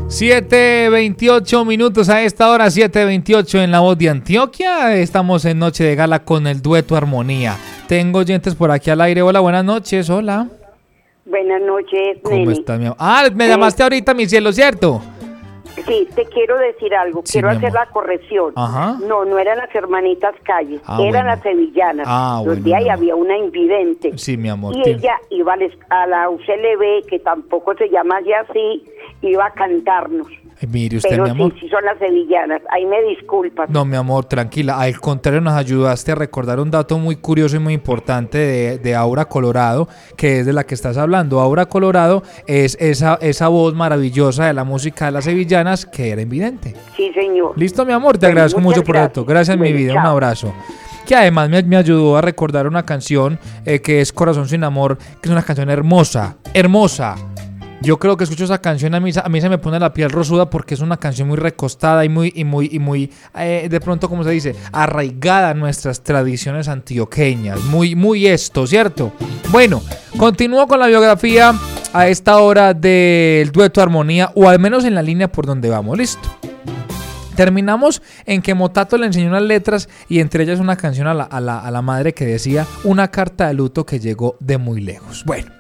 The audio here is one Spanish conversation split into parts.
7:28 minutos a esta hora, 7:28 en La Voz de Antioquia. Estamos en Noche de Gala con el dueto Armonía. Tengo oyentes por aquí al aire. Hola, buenas noches, hola. Buenas noches, ¿Cómo nene. estás, mi amor? Me llamaste ahorita, mi cielo, ¿cierto? Sí, te quiero decir algo, Sí, quiero mi hacer amor. la corrección. Ajá. No eran las hermanitas Calles, Ah, eran bueno. las sevillanas. Ah, Los bueno, días mi y amor. había una invidente. Sí, mi amor. Y ella iba a la UCLB, que tampoco se llama así, iba a cantarnos. Mire usted, Pero mi amor. sí son las sevillanas. Ahí me disculpas. No, mi amor, tranquila. Al contrario, nos ayudaste a recordar un dato muy curioso y muy importante de Aura Colorado, que es de la que estás hablando. Aura Colorado es esa voz maravillosa de la música de las sevillanas que era invidente. Sí, señor. Listo, mi amor, te Bueno, agradezco muchas mucho por esto. Gracias, mi Bueno, vida. chao. Un abrazo. Que además me ayudó a recordar una canción que es Corazón sin Amor, que es una canción hermosa, hermosa. Yo creo que escucho esa canción, a mí se me pone la piel rosuda porque es una canción muy recostada y muy de pronto, como se dice, arraigada en nuestras tradiciones antioqueñas. Muy esto, ¿cierto? Bueno, continúo con la biografía a esta hora del dueto Armonía, o al menos en la línea por donde vamos, listo. Terminamos en que Motato le enseñó unas letras y entre ellas una canción a la madre que decía una carta de luto que llegó de muy lejos. Bueno.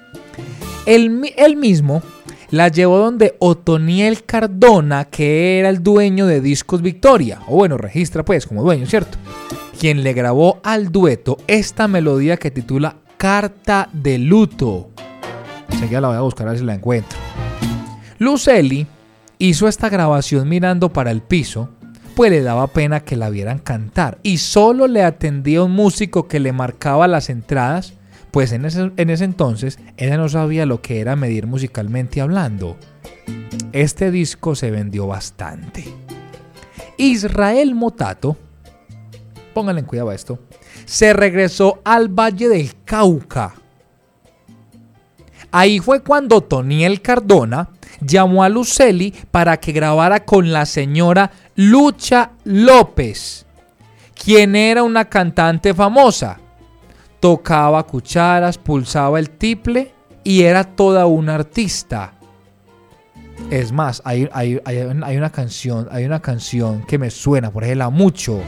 Él mismo la llevó donde Otoniel Cardona, que era el dueño de Discos Victoria, o bueno, registra pues como dueño, ¿cierto? Quien le grabó al dueto esta melodía que titula Carta de Luto. Enseguida la voy a buscar a ver si la encuentro. Lucelli hizo esta grabación mirando para el piso, pues le daba pena que la vieran cantar y solo le atendía un músico que le marcaba las entradas. Pues en ese entonces ella no sabía lo que era medir musicalmente hablando. Este disco se vendió bastante. Israel Motato, pónganle en cuidado a esto, se regresó al Valle del Cauca. Ahí fue cuando Otoniel Cardona llamó a Lucelli para que grabara con la señora Lucha López, quien era una cantante famosa. Tocaba cucharas, pulsaba el tiple y era toda una artista. Es más, hay una canción que me suena, por ejemplo, mucho.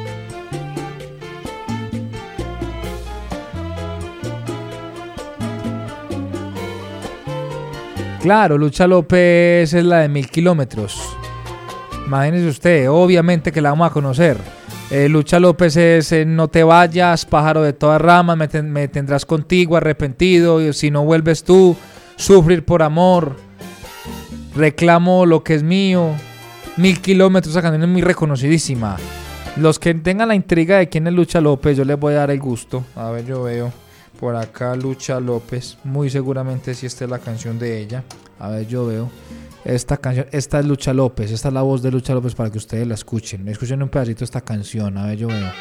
Claro, Lucha López es la de 1000 kilómetros. Imagínese usted, obviamente que la vamos a conocer. Lucha López es No te vayas, pájaro de todas ramas, me tendrás contigo, arrepentido, y si no vuelves tú, sufrir por amor, reclamo lo que es mío, 1000 kilómetros. Esa canción es muy reconocidísima. Los que tengan la intriga de quién es Lucha López, yo les voy a dar el gusto. A ver, yo veo por acá Lucha López, muy seguramente si esta es la canción de ella. A ver, yo veo esta canción, esta es Lucha López, esta es la voz de Lucha López para que ustedes la escuchen. Escuchen un pedacito de esta canción, a ver, yo veo.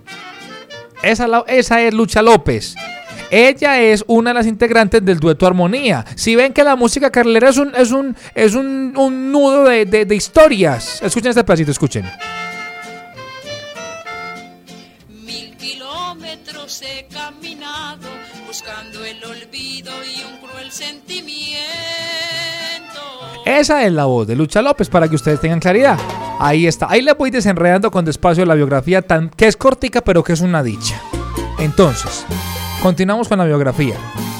Esa es Lucha López. Ella es una de las integrantes del dueto Armonía. Si ven que la música carlera es un nudo de historias. Escuchen este pedacito, escuchen. 1000 kilómetros he caminado buscando el olvido y un cruel sentimiento. Esa es la voz de Lucha López para que ustedes tengan claridad. Ahí está. Ahí les voy desenredando con despacio la biografía, que es cortica pero que es una dicha. Entonces, continuamos con la biografía.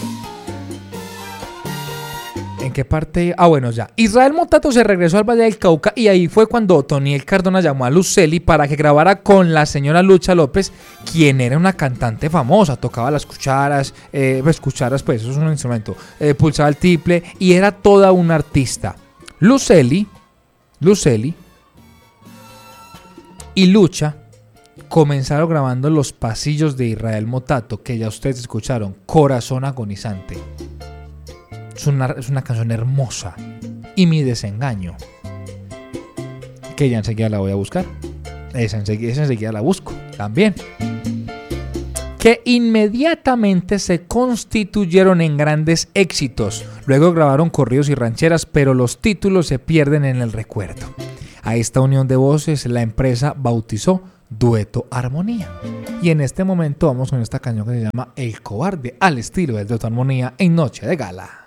¿En qué parte? Bueno, ya. Israel Motato se regresó al Valle del Cauca y ahí fue cuando Otoniel Cardona llamó a Lucelli para que grabara con la señora Lucha López, quien era una cantante famosa. Tocaba las cucharas, pues eso es un instrumento, pulsaba el tiple y era toda una artista. Lucelli y Lucha comenzaron grabando Los Pasillos de Israel Motato, que ya ustedes escucharon, Corazón Agonizante. Es una canción hermosa. Y Mi Desengaño, que ya enseguida la voy a buscar. Esa enseguida la busco también. Que inmediatamente se constituyeron en grandes éxitos. Luego grabaron corridos y rancheras, pero los títulos se pierden en el recuerdo. A esta unión de voces la empresa bautizó Dueto Armonía. Y en este momento vamos con esta canción que se llama El Cobarde, al estilo del Dueto Armonía en Noche de Gala.